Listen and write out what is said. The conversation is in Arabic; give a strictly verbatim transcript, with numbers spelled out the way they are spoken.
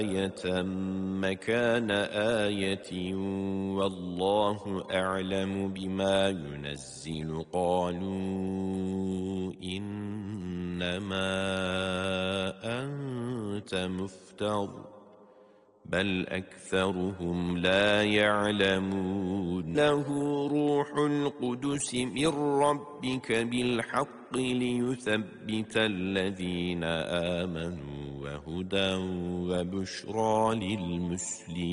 آية مكان آية والله أعلم بما ينزل قالوا إنما أنت مفتر بل أكثرهم لا يعلمون له روح القدس من ربك بالحق ليثبت الذين آمنوا وهدى وبشرى للمسلمين